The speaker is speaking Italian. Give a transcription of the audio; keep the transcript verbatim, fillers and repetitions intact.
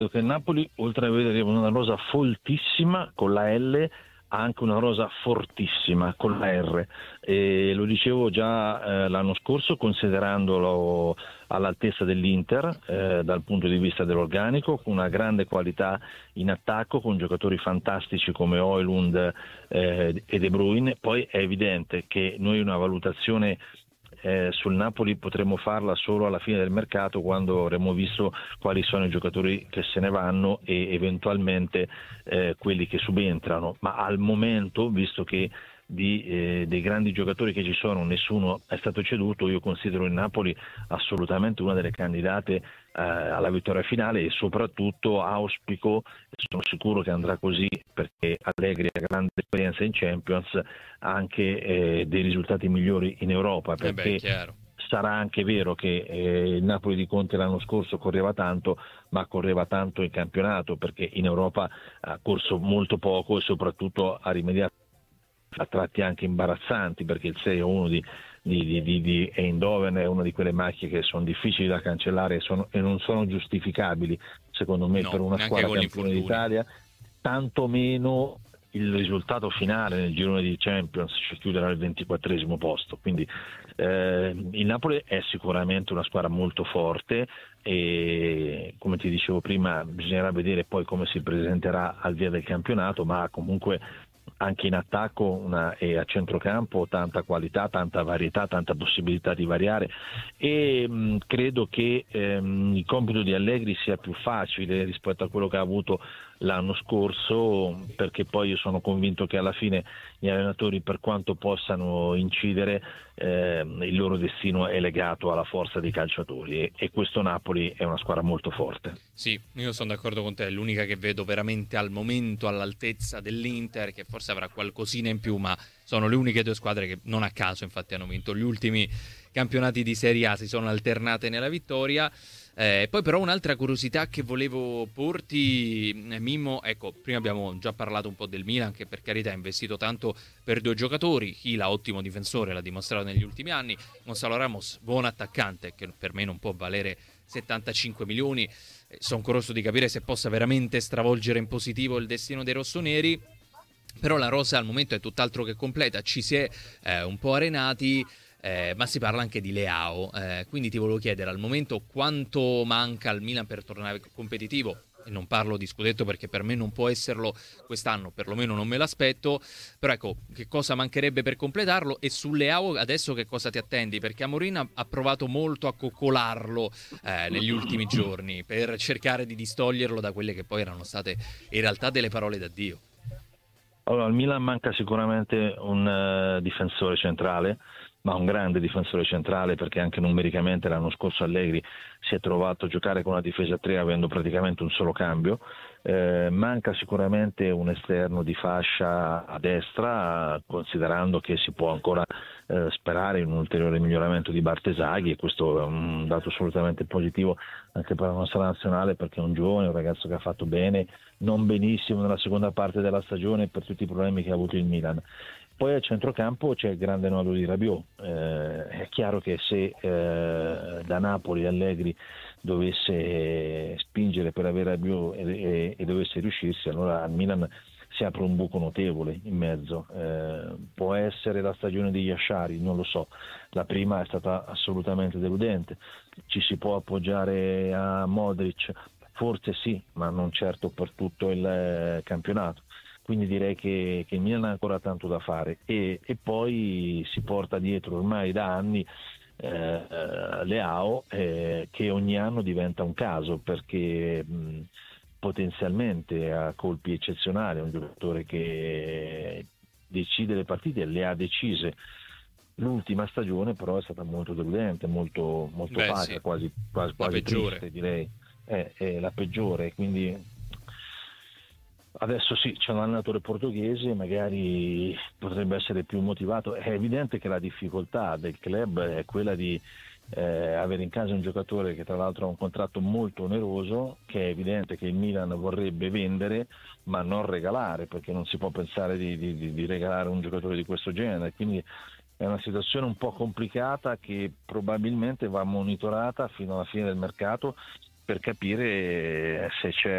che il Napoli, oltre ad avere una rosa foltissima con la L, ha anche una rosa fortissima con la R, e lo dicevo già eh, l'anno scorso, considerandolo all'altezza dell'Inter eh, dal punto di vista dell'organico, con una grande qualità in attacco, con giocatori fantastici come Højlund eh, e De Bruyne. Poi è evidente che noi una valutazione Eh, sul Napoli potremo farla solo alla fine del mercato, quando avremo visto quali sono i giocatori che se ne vanno e eventualmente eh, quelli che subentrano, ma al momento, visto che di, eh, dei grandi giocatori che ci sono nessuno è stato ceduto, io considero il Napoli assolutamente una delle candidate eh, alla vittoria finale, e soprattutto auspico, e sono sicuro che andrà così perché Allegri ha grande esperienza in Champions, anche eh, dei risultati migliori in Europa, Eh beh, perché chiaro. sarà anche vero che eh, il Napoli di Conte l'anno scorso correva tanto, ma correva tanto in campionato, perché in Europa ha corso molto poco e soprattutto ha rimediato a tratti anche imbarazzanti, perché il sei a uno di, di, di, di, di Eindhoven è una di quelle macchie che sono difficili da cancellare e, sono, e non sono giustificabili secondo me No, per una neanche squadra con gli campione infortuni. d'Italia, tanto meno il risultato finale nel girone di Champions ci chiuderà al ventiquattresimo posto, quindi eh, il Napoli è sicuramente una squadra molto forte, e come ti dicevo prima bisognerà vedere poi come si presenterà al via del campionato, ma comunque anche in attacco una, e a centrocampo tanta qualità, tanta varietà, tanta possibilità di variare, e mh, credo che ehm, il compito di Allegri sia più facile rispetto a quello che ha avuto l'anno scorso, perché poi io sono convinto che alla fine gli allenatori, per quanto possano incidere, ehm, il loro destino è legato alla forza dei calciatori, e, e questo Napoli è una squadra molto forte. Sì, io sono d'accordo con te, è l'unica che vedo veramente al momento all'altezza dell'Inter, che forse avrà qualcosina in più, ma sono le uniche due squadre che non a caso infatti hanno vinto gli ultimi campionati di Serie A, si sono alternate nella vittoria. Eh, poi però un'altra curiosità che volevo porti, Mimmo, ecco, prima abbiamo già parlato un po' del Milan, che per carità ha investito tanto per due giocatori, Hila ottimo difensore, l'ha dimostrato negli ultimi anni, Gonzalo Ramos buon attaccante, che per me non può valere settantacinque milioni, eh, sono curioso di capire se possa veramente stravolgere in positivo il destino dei rossoneri. Però la rosa al momento è tutt'altro che completa, ci si è eh, un po' arenati, eh, ma si parla anche di Leao, eh, quindi ti volevo chiedere al momento quanto manca al Milan per tornare competitivo, e non parlo di scudetto perché per me non può esserlo quest'anno, perlomeno non me l'aspetto, però ecco, che cosa mancherebbe per completarlo, e su Leao adesso che cosa ti attendi, perché Amorim ha, ha provato molto a coccolarlo eh, negli ultimi giorni per cercare di distoglierlo da quelle che poi erano state in realtà delle parole d'addio. Allora, al Milan manca sicuramente un uh, difensore centrale, ma un grande difensore centrale, perché anche numericamente l'anno scorso Allegri si è trovato a giocare con una difesa a tre avendo praticamente un solo cambio. Eh, manca sicuramente un esterno di fascia a destra, considerando che si può ancora eh, sperare in un ulteriore miglioramento di Bartesaghi, e questo è un dato assolutamente positivo anche per la nostra nazionale, perché è un giovane, un ragazzo che ha fatto bene, non benissimo nella seconda parte della stagione per tutti i problemi che ha avuto il Milan. Poi al centrocampo c'è il grande nodo di Rabiot. Eh, è chiaro che se eh, da Napoli Allegri dovesse spingere per avere Rabiot e, e, e dovesse riuscirsi, allora al Milan si apre un buco notevole in mezzo. Eh, può essere la stagione di Yashari, non lo so, la prima è stata assolutamente deludente. Ci si può appoggiare a Modric? Forse sì, ma non certo per tutto il eh, campionato. Quindi direi che, che il Milan ha ancora tanto da fare, e, e poi si porta dietro ormai da anni eh, Leao, eh, che ogni anno diventa un caso, perché mh, potenzialmente ha colpi eccezionali, è un giocatore che decide le partite, le ha decise. L'ultima stagione però è stata molto deludente, molto, molto Beh, opaca, sì, quasi, quasi, la quasi peggiore. triste, direi. È, è la peggiore, quindi adesso sì, c'è un allenatore portoghese, magari potrebbe essere più motivato. È evidente che la difficoltà del club è quella di eh, avere in casa un giocatore che tra l'altro ha un contratto molto oneroso, che è evidente che il Milan vorrebbe vendere ma non regalare, perché non si può pensare di, di, di regalare un giocatore di questo genere. Quindi è una situazione un po' complicata che probabilmente va monitorata fino alla fine del mercato, per capire se c'è